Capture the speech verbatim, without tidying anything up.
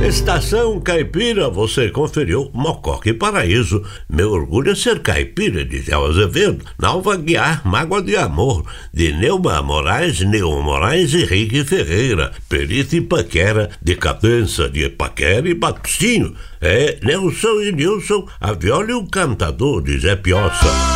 Estação Caipira, você conferiu Mococa e Paraíso. Meu orgulho é ser caipira, de Zé Azevedo. Nalva Guiar, Mágoa de Amor, de Neuba Moraes, Neo Moraes e Henrique Ferreira. Perita e Paquera, Decadência de Paquera e Batustinho. É Nelson e Nilson, a viola e o cantador, de Zé Piossa.